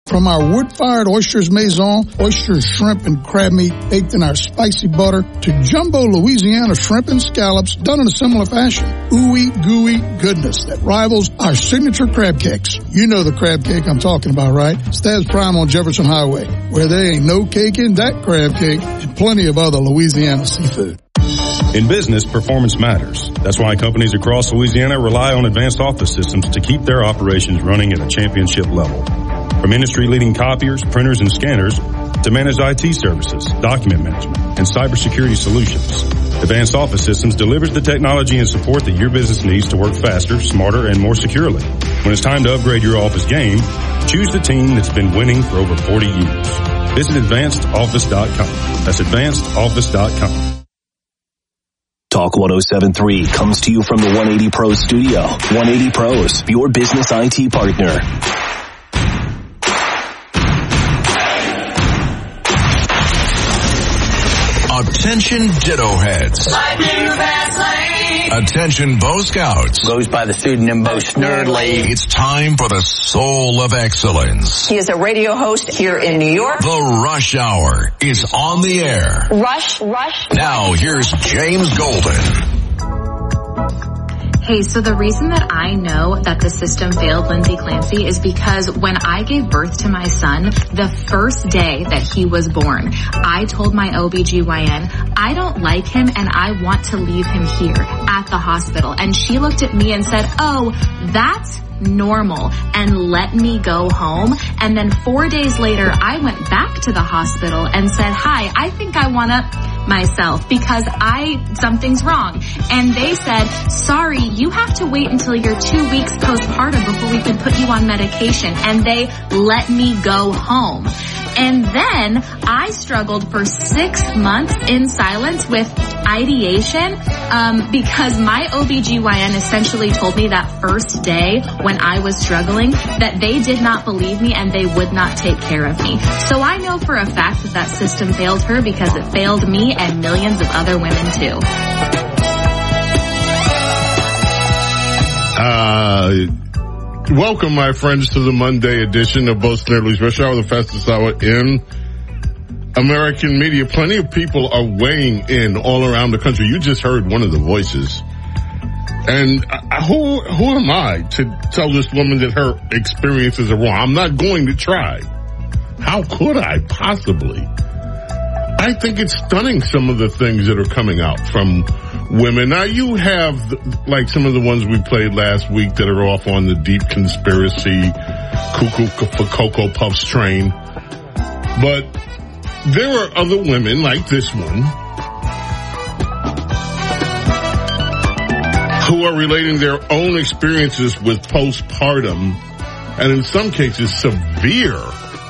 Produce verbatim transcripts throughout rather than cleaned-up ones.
From our wood-fired oysters maison, oysters, shrimp, and crab meat baked in our spicy butter, to jumbo Louisiana shrimp and scallops done in a similar fashion. Ooey gooey goodness that rivals our signature crab cakes. You know the crab cake I'm talking about, right? Stabs Prime on Jefferson Highway, where there ain't no cake in that crab cake, and plenty of other Louisiana seafood. In business, performance matters. That's why companies across Louisiana rely on advanced office systems to keep their operations running at a championship level. From industry-leading copiers, printers, and scanners to managed I T services, document management, and cybersecurity solutions, Advanced Office Systems delivers the technology and support that your business needs to work faster, smarter, and more securely. When it's time to upgrade your office game, choose the team that's been winning for over forty years. Visit advanced office dot com. That's advanced office dot com. Talk one oh seven point three comes to you from the one eighty Pros studio. one eighty Pros, your business I T partner. Attention Ditto Heads. Attention Bo Scouts. Goes by the pseudonym Bo Snerdley. It's time for the Soul of Excellence. He is a radio host here in New York. The Rush Hour is on the air. Rush, rush. Now here's James Golden. Hey, so the reason that I know that the system failed Lindsay Clancy is because when I gave birth to my son, the first day that he was born, I told my O B G Y N, I don't like him and I want to leave him here at the hospital. And she looked at me and said, oh, that's normal, and let me go home. And then four days later, I went back to the hospital and said, hi, I think I want to myself because I, something's wrong. And they said, sorry, you have to wait until you're two weeks postpartum before we can put you on medication. And they let me go home. And then I struggled for six months in silence with ideation um, because my O B G Y N essentially told me that first day when I was struggling that they did not believe me and they would not take care of me. So I know for a fact that that system failed her because it failed me and millions of other women too. Uh... Welcome, my friends, to the Monday edition of Bo Snerdley's Rush Hour, the fastest hour in American media. Plenty of people are weighing in all around the country. You just heard one of the voices. And uh, who who am I to tell this woman that her experiences are wrong? I'm not going to try. How could I possibly? I think it's stunning, some of the things that are coming out from women. Now, you have, like some of the ones we played last week that are off on the deep conspiracy, cuckoo for Cocoa Puffs train. But there are other women like this one who are relating their own experiences with postpartum, and in some cases, severe,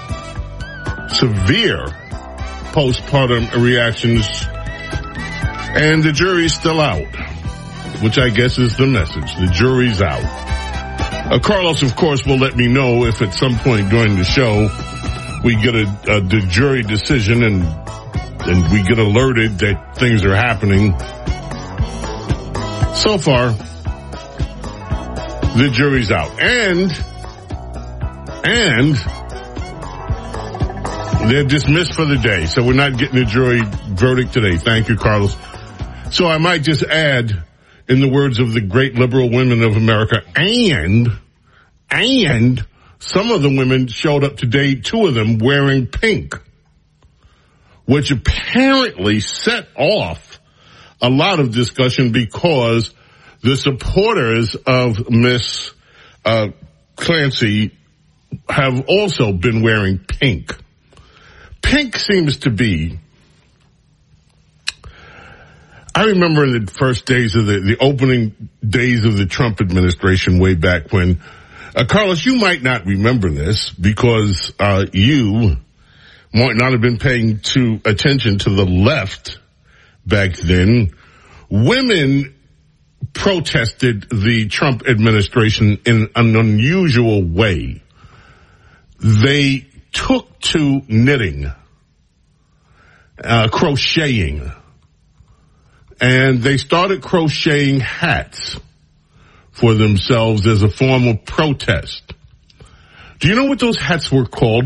severe postpartum reactions. And the jury's still out, which I guess is the message. The jury's out. Uh, Carlos, of course, will let me know if at some point during the show we get a, a the jury decision and and we get alerted that things are happening. So far, the jury's out. And, and they're dismissed for the day. So we're not getting a jury verdict today. Thank you, Carlos. So I might just add, in the words of the great liberal women of America, and, and some of the women showed up today, two of them wearing pink, which apparently set off a lot of discussion because the supporters of Miss uh, Clancy have also been wearing pink. Pink seems to be, I remember in the first days of the, the opening days of the Trump administration way back when, uh, Carlos, you might not remember this because uh, you might not have been paying too attention to the left back then. Women protested the Trump administration in an unusual way. They took to knitting, uh, crocheting, and they started crocheting hats for themselves as a form of protest. Do you know what those hats were called?